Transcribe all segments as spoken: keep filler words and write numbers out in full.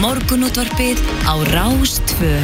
Morgunútvarpið á Rás tvö.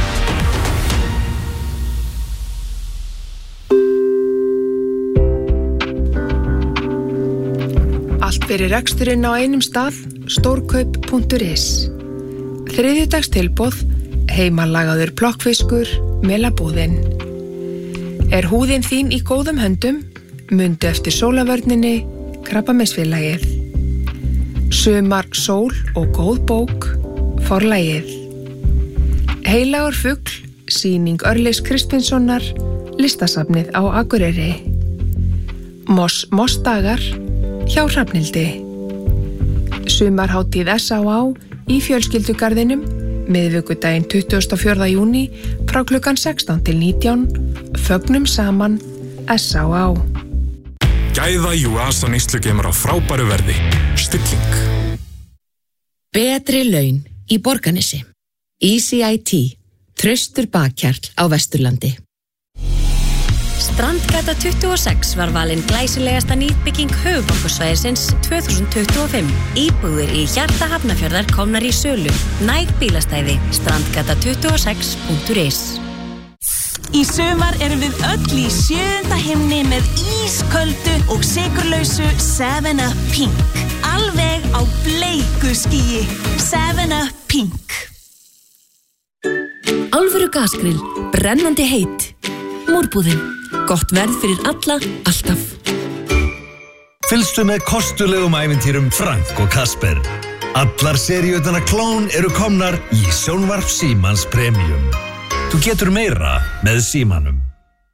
Allt fyrir reksturinn á einum stað, stórkaup punktur is. Þriðjudags tilboð, heimalagaður plokkfiskur, melabúðin. Er húðin þín í góðum höndum, mundu eftir sólavörninni, Krabbameinsfélagið. Sumar sól og góð bók, Forlagið. Heilagur fugl, sýning Örlygs Kristinssonar, listasafnið á Akureyri. Moss Mossdagar, hjá Hrafnhildi. Sumarhátíð S á á í fjölskyldugarðinum, miðvikudaginn tuttugasta og fjórða júní frá klukkan sextán til nítján, fögnum saman S á á. Gæða Juasa neyslugeimur á frábæru verði. Stilling. Betri laun í Borgarnesi. Easy I T. Traustur bakkjarl á Vesturlandi. Strandgata tuttugu og sex var valin glæsilegasta nýbygging höfuðborgarsvæðisins tvö þúsund tuttugu og fimm. Íbúðir í hjarta Hafnarfjarðar komnar í sölu. Næg bílastæði. strandgata tuttugu og sex punktur is. Í sumar erum við öll í sjöunda himni með ísköldu og sykurlausu seven up Pink. Alveg á bleiku skýi. seven up Pink. Alvöru gasgrill, brennandi heit. Múrbúðin, gott verð fyrir alla, alltaf. Fylgstu með kostulegum ævintýrum Frank og Kasper. Allar seríurnar Klón eru komnar í Sjónvarp Símans Premium. Þú getur meira með símanum.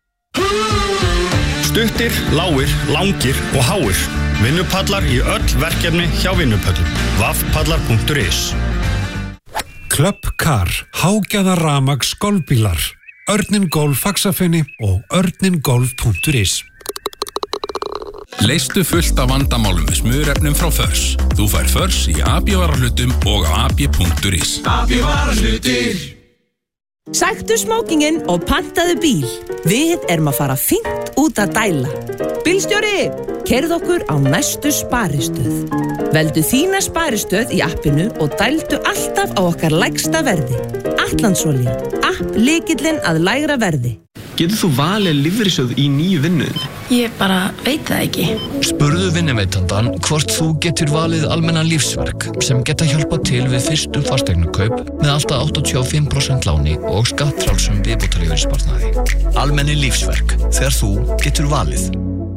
Stuttir, lágir, langir og háir. Vinnupallar í öll verkefni hjá Vinnupöllum. vaffpallar punktur is. Club Car, hágæða rafmagns golfbílar. Örnin Golf Faxafeni og örnin golf punktur is. Leystu fullt af vandamálum með smurefnum frá Förs. Þú fær Förs í A B varahlutum og á a b punktur is. A B varahlutir. Sæktu smókinginn og pantaðu bíl. Við erum að fara fínt út að dæla. Bílstjóri, keyrðu okkur á næstu sparistöð. Veldu þína sparistöð í appinu og dældu alltaf á okkar lægsta verði. Atlandsolía, app lykillinn að lægra verði. Getur þú valið lífeyrissjóð í nýju vinnuðinni? Ég bara veit það ekki. Spurðu vinnuveitandann hvort þú getur valið almenna lífsverk sem geta hjálpað til við fyrstu fasteignakaup með alltaf áttatíu og fimm prósent láni og skattfrjálsum viðbótarlífeyrissparnaði. Almenni lífsverk, þegar þú getur valið.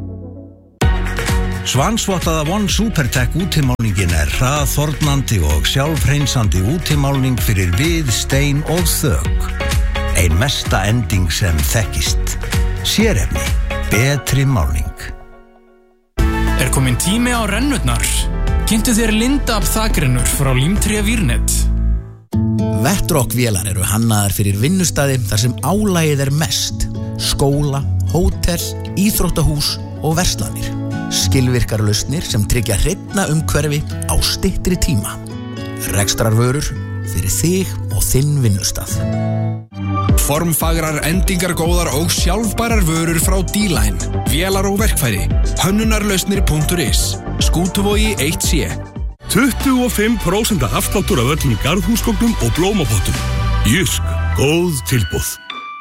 Svansvottaða One Supertech útimálningin er hraðþornandi og sjálfhreinsandi útimálning fyrir við, stein og þök. Ein mesta ending sem þekkist. Sérefni, betri málning. Er komin tími á rennurnar? Kynntu þér Lindab þakrennur frá Límtré Vírnet. Vettrock-vélar eru hannaðar fyrir vinnustæði þar sem álagið er mest. Skóla, hótel, íþróttahús og verslanir. Skilvirkar lausnir sem tryggja hreinna umhverfi á styttri tíma. Rekstrarvörur fyrir þig og þinn vinnustað. Formfagrar, endingargóðar og sjálfbærar vörur frá D-Line. Vélar og verkfæri. hönnunarlausnir punktur is. Skútuvogi eitt C. tuttugu og fimm prósent afsláttur af öllum garðhúsgögnum og blómapottum. Jysk, góð tilboð.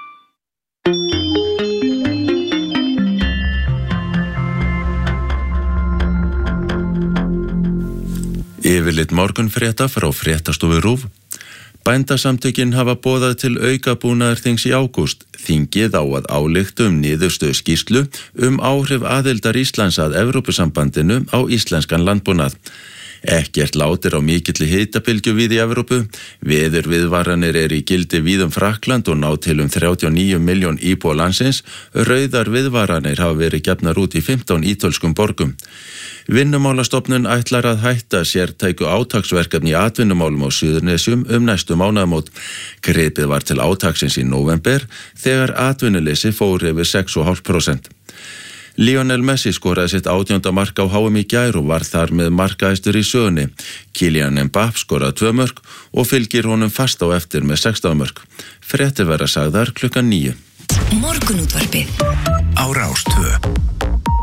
Yfirlit morgunfrétta frá fréttastofu RÚV. Bændasamtökin hafa boðað til aukabúnaðarþings í ágúst. Þingið á að álykta um niðurstöðu skýrslu um áhrif aðildar Íslands að Evrópusambandinu á íslenskan landbúnað. Ekkert látir á mikilli hitabylgju víð í Evrópu. Veðurviðvaranir er í gildi víð um Frakkland og ná til um þrjátíu og níu milljón íbúa landsins. Rauðar viðvaranir hafa verið gefnar út í fimmtán ítölskum borgum. Vinnumálastofnun ætlar að hætta sértæku átaksverkefni í atvinnumálum á Suðurnesjum um næstu mánaðamót. Gripið var til átaksins í nóvember þegar atvinnuleysi fór yfir sex komma fimm prósent. Lionel Messi skoraði sitt átjánda mark á H M í gær og var þar með markahæstur í sögunni. Kylian Mbappé skoraði tvö mörk og fylgir honum fast á eftir með sextán mörk. Fréttir verða sagðar klukkan níu. Morgunútvarpið á Rás tvö.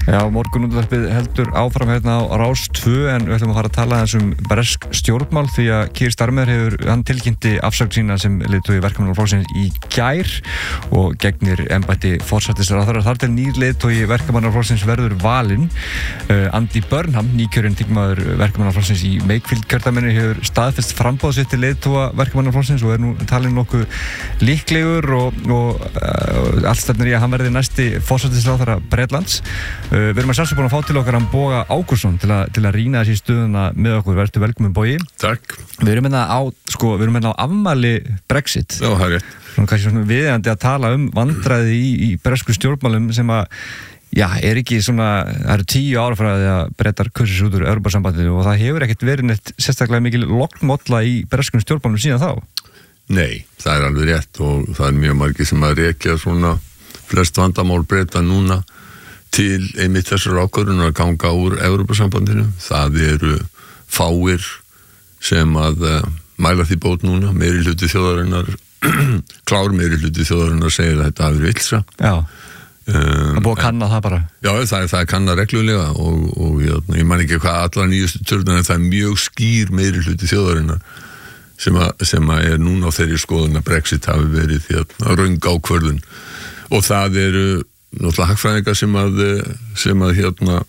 Já, morgunútvarpið heldur áfram hérna á Rás tvö en við ætlum að fara að tala þessum bresk stjórnmál því að Keir Starmer hefur, hann tilkynnti afsögn sína sem leiðtogi Verkamannaflokksins í gær og gegnir embætti forsætisráðherra. Þar til nýr leiðtogi Verkamannaflokksins verður valinn. Uh, Andy Burnham, nýkjörinn þingmaður Verkamannaflokksins í Wakefield kjördæminu hefur staðfest framboð sitt til leiðtoga Verkamannaflokksins og er nú talinn nokkuð líklegur og, og uh, allt stefnir í að hann verði næsti forsætisráðherra Bretlands. Uh, við erum að sjálfsög búin að fá til okkar hann Boga Ágústsson til, til að rýna þessi stöðuna með okkur. Vertu velkomin Bogi. Takk. Við erum hérna á, sko, við erum hérna á afmæli Brexit. Já, það er rétt. Svona kannski svona viðeigandi að tala um vandræði í, í bresku stjórnmálum sem að, já, er ekki svona, það eru tíu ára frá því að Bretar kusu sig út úr Evrópusambandinu og það hefur ekkert verið neitt sérstaklega mikil lognmolla í breskum stjórnmálum síðan þá. Nei, það er alveg rétt og það er mjög margir sem að rekja svona flest vandamál Breta núna til einmitt þessar ákvörðunar að ganga úr Evrópusambandinu. Það eru fáir sem að uh, mæla því bót núna, meiri hluti þjóðarinnar, klár meiri hluti þjóðarinnar segir að þetta hafi verið vilsa. Já, um, það búið að kanna það bara. Já, það er, það er kanna reglulega og, og ég, ég man ekki hvað allar nýjustu törnum en það er mjög skýr meiri hluti þjóðarinnar sem að, sem að er núna á þeirri skoðun að Brexit hafi verið því að röng ákvörðun og það eru náttúrulega hagfræðingar sem að, sem að hérna,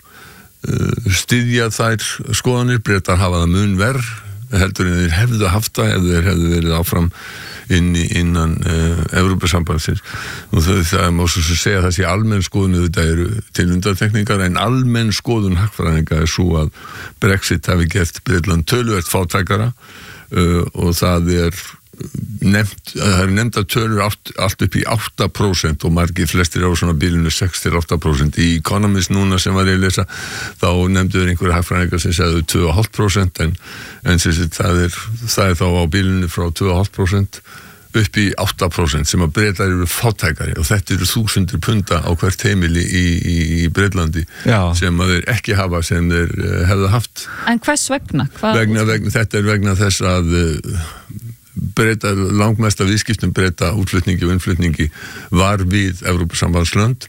styðja þær skoðanir. Bretar hafa það mun verr heldur en þeir hefðu haft það ef þeir hefðu verið áfram inn í, innan uh, Evrópusambandsins. Og það, það má svo segja að það sé almenn skoðun, þetta eru til undantekningar, en almenn skoðun hagfræðinga er svo að Brexit hafi gert Bretland töluvert fátækara uh, og það er nefnt, það er nefnt að tölur allt, allt upp í átta prósent og margir flestir á svona bílinu sex til átta prósent. Í Economist núna sem var ég að lesa þá nefnduður einhverja hagfræðingar sem segðu tvö komma fimm prósent en, en sem sagt, það, er, það er þá á bílinu frá tvö komma fimm prósent upp í átta prósent sem að Bretar eru fátækari og þetta eru þúsundir punda á hvert heimili í, í, í Bretlandi Já. Sem að þeir ekki hafa sem þeir uh, hefðu haft. En hvers vegna? vegna, vegna þetta er vegna þess að uh, Breta, langmesta viðskiptum Breta útflutningi og innflutningi var við Evrópusambandslönd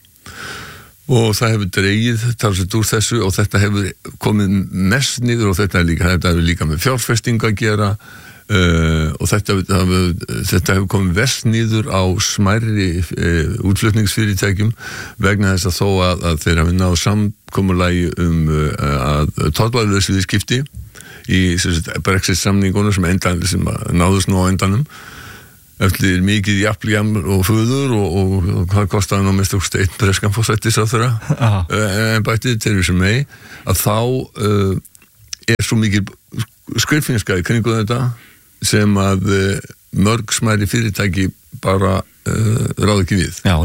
og það hefur dreigið talsett úr þessu og þetta hefur komið mest niður og þetta er líka, þetta hefur líka með fjárfesting að gera uh, og þetta, þetta hefur komið verst niður á smærri uh, útflutningsfyrirtækjum vegna þess að þó að, að þeir hafi náð samkomulagi um uh, að tollvaralaus viðskipti í Brexit-samningunum sem, endan, sem náðust nú á endanum eftir mikið jafnljam og föður og, og, og hvað kostaði nú mest okkur einn breskan forsætisráðherra embættið Theresa May að þá uh, er svo mikið skriffinskaði kringu þetta sem að uh, mörg smæri fyrirtæki bara uh, ráð ekki við. Já,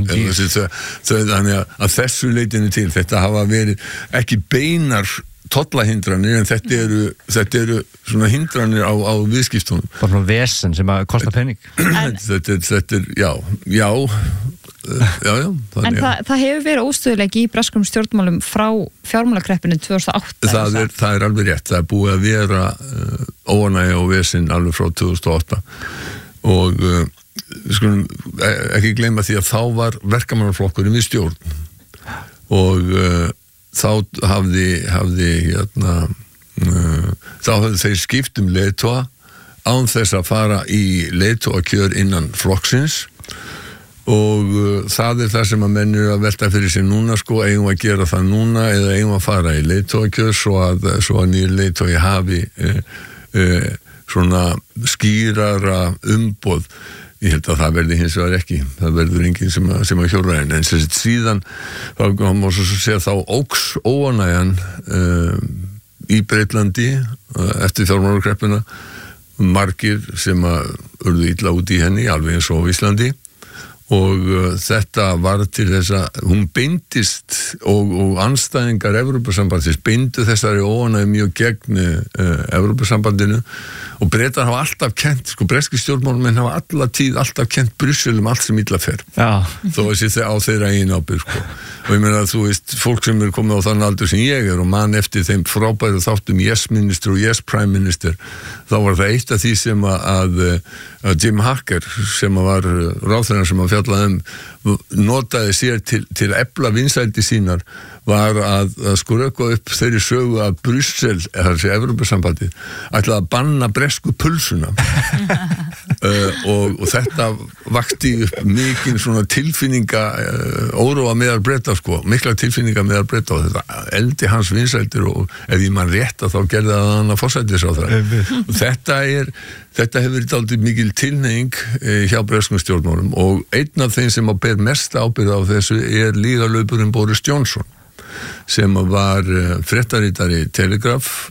þannig að, að þessu leitinu til þetta hafa verið ekki beinar tollahindranir en þetta eru, þetta eru svona hindranir á, á viðskiptunum. Bara svona vesen sem að kosta pening. þetta, þetta er, já, já, já, já. En það, það hefur verið óstöðuleiki í breskum stjórnmálum frá fjármálakreppinu tvö þúsund og átta. Það er, það er alveg rétt. Það er búið að vera uh, óánægja og vesen alveg frá tvö þúsund og átta og uh, við skulum ekki gleyma því að þá var verkamannaflokkurinn við stjórn og uh, þá hafði, hafði hérna, uh, þá hafði þeir skipt um leiðtoga án þess að fara í leiðtogakjör innan flokksins og uh, það er það sem að menn eru að velta fyrir sig núna sko, eigum að gera það núna eða eigum að fara í leiðtogakjör svo að, svo að nýr leiðtogi hafi uh, uh, svona skýrara umboð. Ég held að það verði hins vegar ekki, það verður enginn sem að, sem að hjóra henn, en sem síðan þá má svo segja þá óks óánægjan uh, í Breitlandi uh, eftir fjármálakreppuna, margir sem að urðu illa út í henni, alveg eins og á Íslandi og uh, þetta var til þess að hún beindist og, og anstæðingar Evrópusambandsins beindu þessari óánægju mjög gegn uh, Evrópusambandinu og Bretar hafa alltaf kent, sko breski stjórnmálamenn hafa alla tíð alltaf kent Brussel um allt sem illa fer. Já. Þó að sé á þeirra eigin ábyrgð, sko. Og ég meina að þú veist, fólk sem er komið á þann aldur sem ég er og man eftir þeim frábæru þáttum Yes Minister og Yes Prime Minister, þá var það eitt af því sem að, að, að Jim Hacker, sem var ráðherrann sem að fjallað um notaði sér til, til efla vinsældi sínar var að, að sko rökva upp þeirri sögu að Brussel, eða þessi Evrópusambandið, ætlaði að banna bresku pulsuna uh, og, og þetta vakti upp mikinn svona tilfinninga uh, óróa meðal Breta sko, mikla tilfinninga meðal Breta og þetta eldi hans vinsældir og ef ég mann rétt að þá gerði það hann að forsætisráðherra og þetta er Þetta hefur verið dálítið mikil tilhneiging hjá breskum stjórnmálum og einn af þeim sem á ber mesta ábyrgð á þessu er lígalaupurinn Boris Johnson sem var fréttaritari Telegraph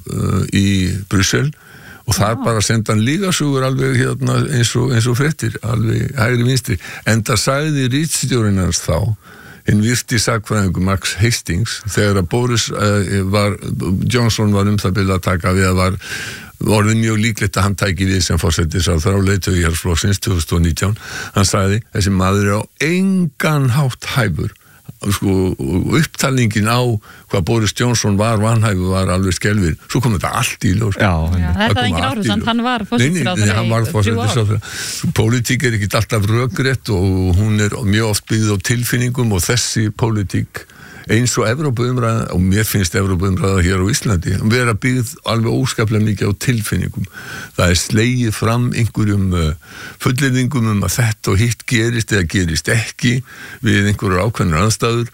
í Brussel og þar bara senda hann lígasugur alveg hérna eins og, eins og fréttir, alveg hægri vinstri. En það sagði ritstjórinn hans þá, hinn virti sakfræðingur Max Hastings, þegar að Boris uh, var, Johnson var um það byrja að taka við að var orðið mjög líklegt að hann tæki við sem forsætisráðherra á leiðtogi Íhaldsflokksins tvö þúsund og nítján. Hann sagði, þessi maður er á engan hátt hæfur. Sko, upptalningin á hvað Boris Johnson var vanhæfur var alveg skelfir. Svo kom þetta allt í ljós. Já, já, þetta er ekki árið, þannig hann var forsætisráðherra. Nei, hann var forsætisráðherra. Pólitík er ekki alltaf rökrétt og hún er mjög oft byggð á tilfinningum og þessi pólitík eins og Evrópuumræða, og mér finnst Evrópuumræða hér á Íslandi, vera byggð alveg óskaplega mikið á tilfinningum. Það er slegið fram einhverjum uh, fullyrðingum um að þetta og hitt gerist eða gerist ekki við einhverjar ákveðnar aðstæður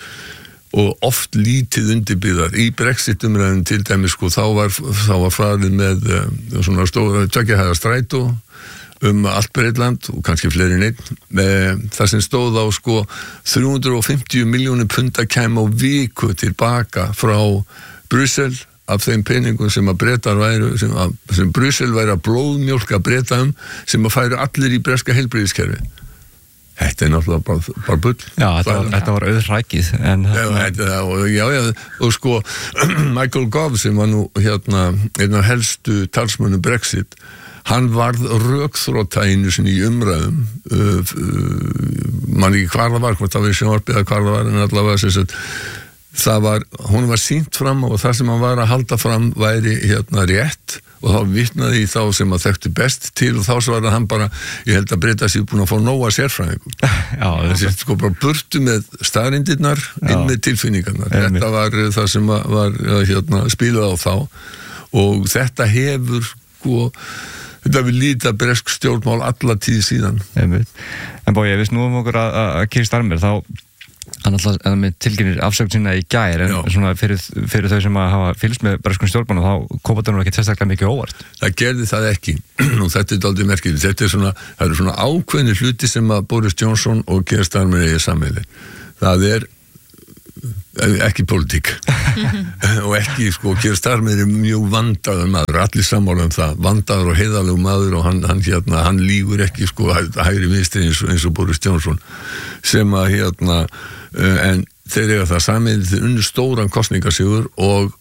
og oft lítið undirbyggðar. Í Brexit-umræðum til dæmis sko, þá var, þá var farið með uh, svona stóra tveggja hæða strætó um allt Bretland og kannski fleiri en einn. Það sem stóð á sko þrjú hundruð og fimmtíu milljónir punda kæma á viku tilbaka frá Brussel af þeim peningum sem að Bretar væru, sem, að, sem Brussel væri að blóðmjólka Breta um, sem að færu allir í breska heilbrigðiskerfi. Þetta er náttúrulega bara, bara bull. Já, þetta var, þetta var auðrækið. En... Já, þetta, og, já, já, og sko Michael Gove sem var nú hérna einn af helstu talsmönnum Brexit, hann varð rökþrótta einu sinni í umræðum uh, uh, man ekki hvar það var hvort það var sjónvarpið eða hvar það var en allavega sem sagt það var, hún var sýnt fram og það sem hann var að halda fram væri hérna rétt og þá vitnaði í þá sem að þekktu best til og þá svaraði hann bara, ég held að Breta sér búin að fá nóga sérfræðingum. Já, þessi sko bara burtu með staðreyndirnar inn með tilfinningarnar. Já, þetta var það sem var hérna spilað á þá og þetta hefur sko þetta vil líta bresk stjórnmál alla tíð síðan. Einmitt. En bói, ég veist nú um okkur að, að Keir Starmer, þá hann alltaf að með tilkynir afsögn sína í gær, en Já. svona fyrir, fyrir þau sem að hafa fylgst með breskum stjórnmálum, þá kom þetta nú ekki sérstaklega mikið óvart. Það gerði það ekki, og þetta er dálítið merkilegt. Þetta er svona, það eru svona ákveðni hluti sem að Boris Johnson og Keir Starmer eigi sammeili. Það er ekki pólitík og ekki sko, Keir Starmer er mjög vandaður maður, allir sammála um það, vandaður og heiðalegu maður og hann, hann, hérna, hann lígur ekki sko hægri vinstri eins, eins og Boris Johnson sem að hérna uh, en þeir eiga það samið þeir unnu stóran kosningasigur og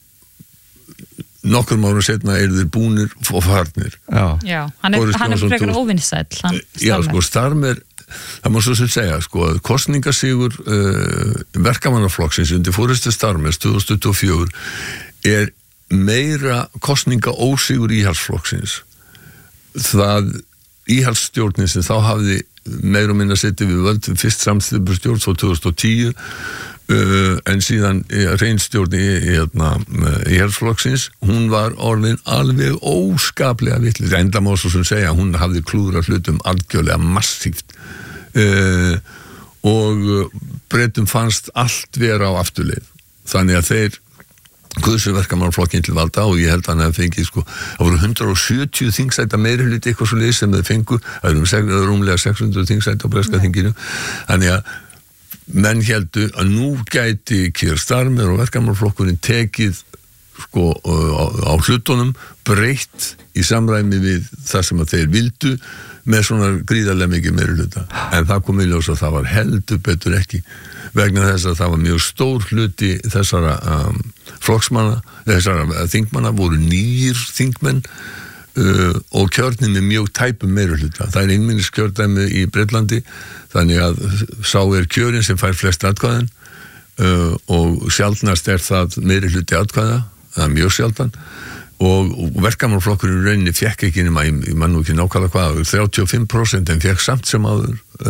nokkur mánu setna eru þeir búnir og farnir. Já, Já hann er, hann er frekar óvinnsæll. Já, sko Starmer það má svo sem segja, sko, að kosningasigur uh, verkamannaflokksins undir forystu Starmers tvö þúsund tuttugu og fjögur er meira kosningaósigur Íhaldsflokksins. Það Íhaldsstjórnin sem þá hafði meira og minna setið við völd fyrst samstýrstjórn svo tvö þúsund og tíu uh, en síðan reynstjórn í hérna, Íhaldsflokksins, hún var orðin alveg óskaplega vitlaus. Enda má svo sem segja, hún hafði klúðrað hlutum algjörlega massíft. Uh, og Bretum fannst allt vera á afturleið þannig að þeir kusu verkamannaflokkinn til valda og ég held að hann hefði fengið sko, það voru hundrað og sjötíu þingsæta meirihluti eitthvað svo leið sem þeir fengu, það eru rúmlega sex hundruð þingsæta á breska þinginu þannig að menn heldu að nú gæti Keir Starmer og verkamannaflokkurinn tekið sko á, á hlutunum breytt í samræmi við það sem að þeir vildu með svona gríðarlega mikið meirihluta en það kom í ljós að það var heldur betur ekki vegna þess að það var mjög stór hluti þessara um, flokksmanna, þessara þingmanna voru nýjir þingmenn uh, og kjörnir með mjög tæpum meirihluta. Það er einminnis kjördæmi í Bretlandi þannig að sá er kjörin sem fær flest atkvæðin uh, og sjaldnast er það meirihluti atkvæða, það er mjög sjaldan og, og verkamannaflokkurinn rauninni fekk ekki nema, ég, ég man nú ekki nákvæmlega hvað, þrjátíu og fimm prósent en fekk samt sem áður uh,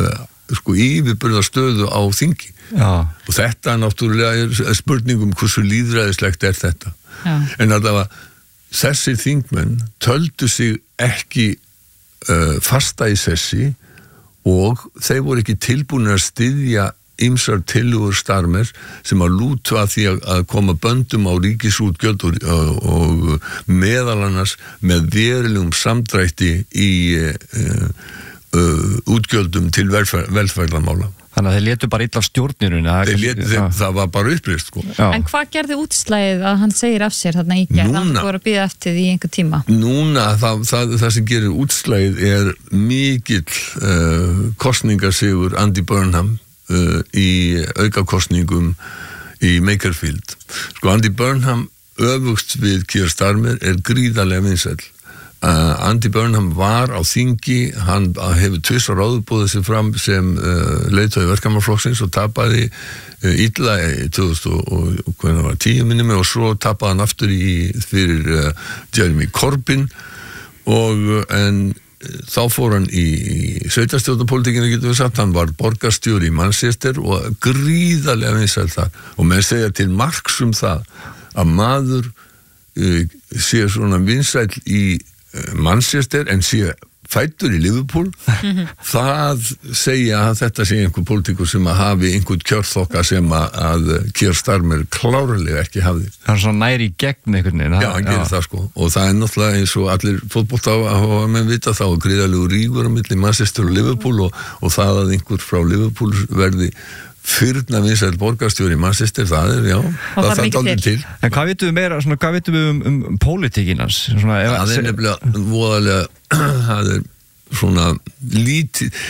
sko yfirburðastöðu á þingi. Já. Og þetta náttúrulega er spurningum hversu lýðræðislegt er þetta. Já. En allavega þessir þingmenn töldu sig ekki uh, fasta í sessi og þeir voru ekki tilbúinir að styðja ýmsar tillögur Starmer sem að lútu að því að koma böndum á ríkisútgjöld og, og meðal annars með verulegum samdrætti í uh, uh, útgjöldum til velfer, velferðarmála. Þannig að þeir létu bara illa af stjórnirunni. Létu, þeir, það var bara upplýst sko. En hvað gerði útslagið að hann segir af sér þarna í gerð? Hann voru að bíða eftir því í einhver tíma. Núna, það, það, það sem gerir útslagið er mikill uh, kosningasigur Andy Burnham uh, í aukakosningum í Makerfield. Sko, Andy Burnham öfugt við Keir Starmer er gríðarlega vinsæll. Uh, Andy Burnham var á þingi, hann hefur tvisvar áður sig fram sem uh, leiðtogi verkamannaflokksins og tapaði uh, illa í tvö þúsund og tíu minni mig og svo tapaði hann aftur í, fyrir uh, Jeremy Corbyn og uh, en uh, þá fór hann í, í sveitarstjórnarpolitíkinu getur við sagt, hann var borgarstjóri í Manchester og gríðarlega vinsæll þar og menn segja til marks um það að maður uh, sé svona vinsæll í Manchester en sé fættur í Liverpool mm-hmm. það segja að þetta sé einhver pólitíkur sem að hafi einhvern kjörþokka sem að, að Keir Starmer klárlega ekki hafði. Það er svona næri gegn einhvern veginn. Já, hann gerir það sko og það er náttúrulega eins og allir fótbolta á að menn vita þá og gríðarlegu rígur á milli Manchester og Liverpool og, og það að einhver frá Liverpool verði fyrna vinsæll borgarstjóri í Manchester, það er, já, það þarf aldrei til. En hvað vitum við meira, svona, hvað vitum við um, um, um pólitíkinans? Svona, ef, það er nefnilega voðalega, það er svona lítið,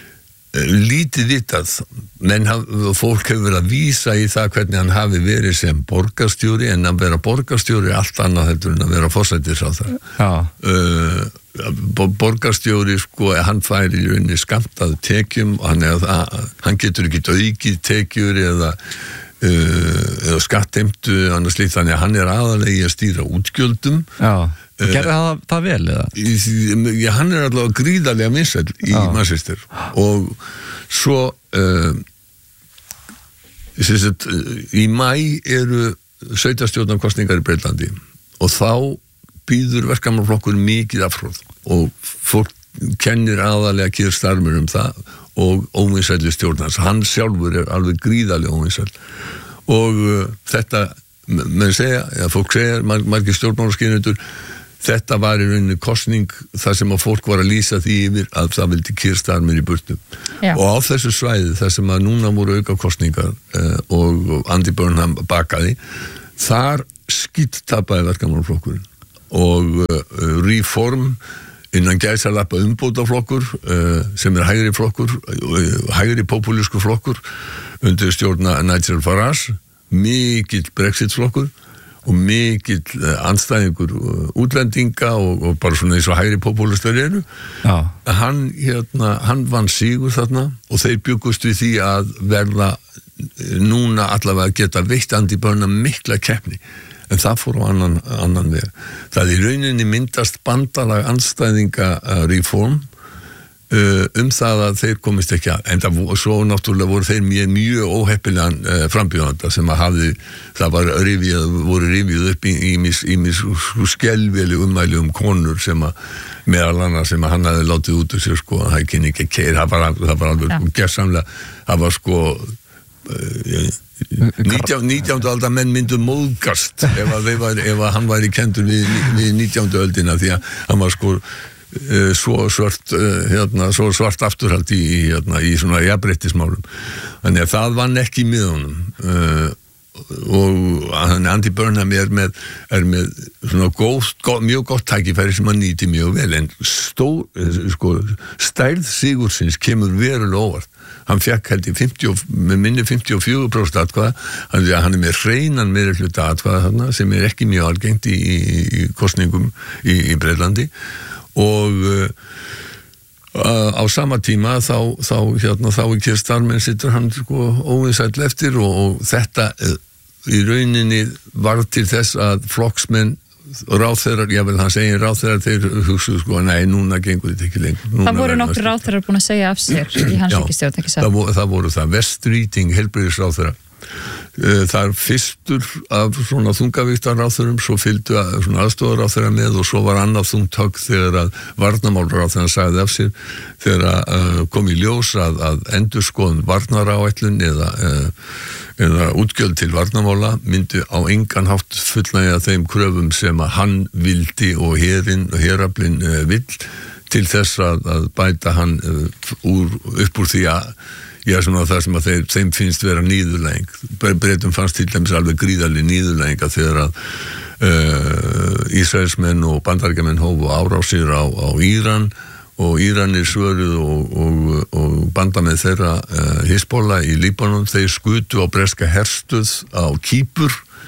lítið vitað, menn haf, fólk hefur verið að vísa í það hvernig hann hafi verið sem borgarstjóri, en að vera borgarstjóri er allt annað heldur en að vera forsætisráðherra. Já. Uh, borgarstjóri sko, hann fær í rauninni skammtað tekjum og hann, eða, hann getur ekki aukið tekjur eða, uh, eða skattheimtu annars líkt, þannig að hann er aðalegi að stýra útgjöldum. Já, uh, gerði það, það vel eða? Já, hann er allavega gríðarlega vinsæll í Manchester og svo uh, sagt, í maí eru sveitarstjórnarkosningar í Breitlandi og þá býður verkamannaflokkur mikið afhróð og fólk kennir aðalega Keir Starmer um það og óvinsælli stjórnans. Hann sjálfur er alveg gríðarlega óvinsæll og uh, þetta, menn segja, eða fólk segja, mar margir stjórnmálaskynendur, þetta var í rauninni kosning þar sem að fólk var að lýsa því yfir að það vildi Keir Starmer í burtu. Já. Og á þessu svæði, þar sem að núna voru auka kosningar uh, og Andy Burnham bakaði, þar skitt tapaði verkamannaflokkurinn og uh, Reform innan gæsalappa umbótaflokkur uh, sem er hægri flokkur uh, hægri populísku flokkur undir stjórna Nigel Farage, mikill Brexit flokkur og mikill uh, andstæðingur uh, útlendinga og, og bara svona eins og hægri populistar eru. Já. Hann, hérna, hann vann sigur þarna og þeir byggust við því að verða núna allavega geta veitt Andy Burnham mikla keppni. En það fór á annan, annan veg. Það í rauninni myndast bandalag andstæðinga uh, Reform uh, um það að þeir komist ekki að. En það, svo náttúrulega voru þeir mjög, mjög óheppilegan uh, frambjóðanda sem að hafði, það var rifið, voru rifið upp í ímis, ímis skelveli ummæli um konur sem að meðal annars sem að hann hafði látið út úr sér sko, hann kynni ekki keir, það var, það var alveg ja. gersamlega, það var sko uh, nítjándu aldar menn myndu móðgast ef að, var, ef að hann væri kendur við, við nítjándu öldina því að hann var sko uh, svo svart uh, hérna, svo svart afturhald í, hérna, í svona jafnréttismálum þannig að það vann ekki með honum uh, og Andy Burnham er með, er með svona góð, góð, mjög gott tækifæri sem hann nýti mjög vel en stór, sko, stærð sigursins kemur verulega óvart. Hann fekk held í fimmtíu, með minni fimmtíu og fjögur prósent atkvæða, hann er með hreinan meiri hluta atkvæða þarna sem er ekki mjög algengt í, í, í kosningum í, í Breitlandi og uh, á sama tíma þá, þá, hérna, þá í Keir Starmer situr hann sko óvinsæll eftir og, og þetta uh, í rauninni varð til þess að flokksmenn ráðherrar, ég vil hann segja ráðherrar þeir hugsuðu sko, nei, núna gengur þetta ekki lengur. Núna það voru nokkur ráðherrar búin að segja af sér í hans ríkisstjórn, ekki satt? Það, það voru það, Vestríting, heilbrigðisráðherra. Það er fyrstur af svona þungavíktarráðherrum, svo fylgdu svona aðstoðarráðherra með og svo var annað þungtök þegar að varnarmálráðherra sagði af sér þegar að kom í ljós að, að endurskoðun varnaráætlun eða, eða útgjöld til varnarmála myndi á engan hátt fullnægja þeim kröfum sem að hann vildi og herinn og heraflinn vill til þess að, að bæta hann úr, upp úr því að Já, svona það sem að þeir, þeim finnst vera nýðurlæging. Bretum fannst til dæmis alveg gríðarlega nýðurlæginga þegar að uh, Ísraelsmenn og bandaríkjamenn hófu árásir á, á Íran og Íranir svöruð og, og, og bandamenn þeirra uh, Hizbollah í Líbanon, þeir skutu á breska herstuð á Kýpur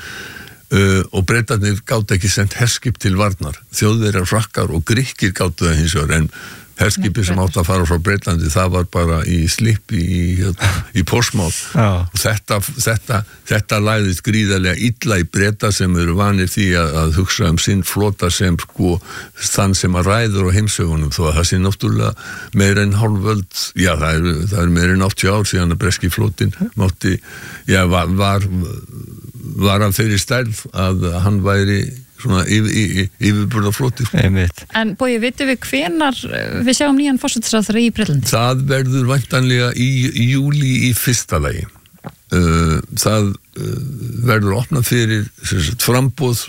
uh, og Bretarnir gátu ekki sent herskip til varnar. Þjóðverjar, Frakkar og Grikkir gátu það hins vegar en herskipi sem átt að fara frá Breitlandi það var bara í slip í, í, í Portsmouth og þetta, þetta, þetta læðist gríðarlega illa í Breta sem eru vanir því að, að hugsa um sinn flota sem sko þann sem að ræður á heimsögunum þó að það sé náttúrulega meir en hálföld, já það er, það er meir en áttatíu ár síðan að breski flotin mátti, já var var, var að þeirri stærð að hann væri svona yfirburða floti. En Bogi, vitum við hvenar við sjáum nýjan forsætisráðherra í Bretlandi? Það verður væntanlega í, í júli í fyrsta lagi. Uh, það uh, verður opnað fyrir sagt, framboð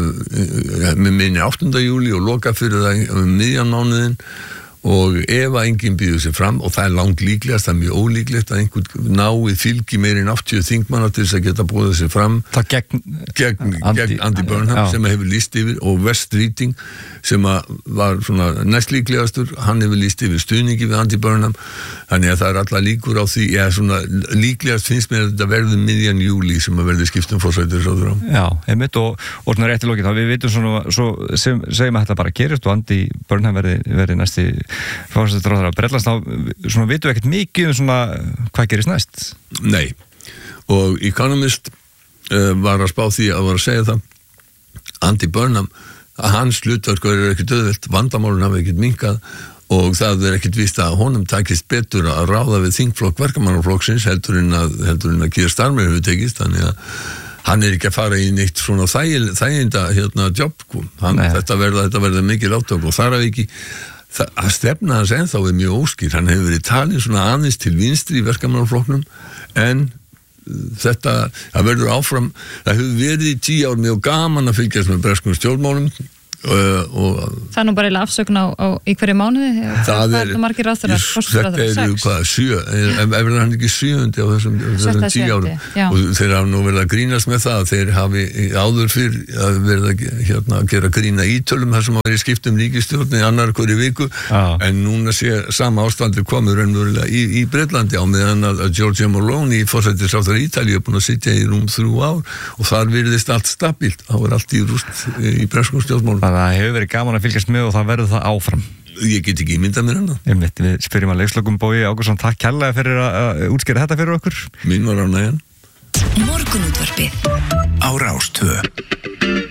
uh, með minni áttunda júli og loka fyrir það um miðjan mánuðin og ef að enginn býður sér fram og það er langt líklegast, það er mjög ólíklegt að einhvern nái fylgi meir en áttatíu þingmanna til þess að geta búið sér fram það gegn, gegn, Andy, gegn Andy Burnham já. Sem hefur lýst yfir og Vestríting sem að var svona næst líklegastur, hann hefur lýst yfir stuðningi við Andy Burnham, þannig að það er alla líkur á því, já svona líklegast finnst mér að þetta verður miðjan júli sem að verður skiptum forsætisráðherra. Já, einmitt og, og svona rétt í lokin, þá við vitum svona, svo sem, segjum að þetta bara gerist og Andy Burnham verði, verði næsti forsætisráðherra að Bretlands, þá svona vitum við ekkert mikið um svona hvað gerist næst. Nei, og Economist uh, var að spá því að var að segja það Andy Burnham að hans hlutverk er ekkert auðvelt, vandamálun hafa ekkert minkað og það er ekkert víst að honum takist betur að ráða við þingflokk verkamannaflokksins heldur en að, heldur en að Keir Starmer hefur tekist, þannig að hann er ekki að fara í neitt svona þægind, þæginda hérna jobb, hann, þetta verða, þetta verða mikil átök og þar af ekki það, að stefna hans ennþá er mjög óskýr, hann hefur verið talin svona aðeins til vinstri í verkamannaflokknum en þetta, það verður áfram það hefur verið í tíu ár mjög gaman að fylgjast með breskum stjórnmálum uh, og það er nú bara eiginlega afsögn á, á í hverju mánuði það er það margir ráðherrar þetta eru hvað, sjö ef er hann ekki sjöundi á þessum, þessum tíu árum já. Og þeir hafa nú verið að grínast með það þeir hafi áður fyrr að verið að hérna, gera grína ítölum þar sem að verið skipt um ríkisstjórn í annar hverju viku ah. en núna sé sama ástandir komur raunverulega í, í Bretlandi á meðan að Giorgia Meloni í forsætisráðherra Ítalíu er búin að sitja í rúm þrjú ár og þar virðist allt stabílt, það var allt í rúst í breskum stjórnmálum. Það hefur verið gaman að fylgjast með og það verður það áfram. Ég get ekki ímyndað mér hana. Einmitt, við spyrjum að leikslökum Bogi Ágústsson, takk kærlega fyrir að útskýra þetta fyrir okkur. Mín var ánægjan. Morgunútvarpið á Rás tvö.